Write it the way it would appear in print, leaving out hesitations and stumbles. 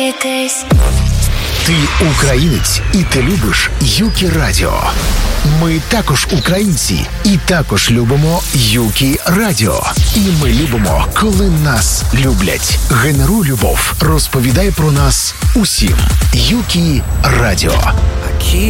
світись. Ти українець, і ти любиш Юкі Радіо. Ми також українці, і також любимо Юкі Радіо. І ми любимо, коли нас люблять. Генеруй любов, розповідай про нас усім. Юкі Радіо.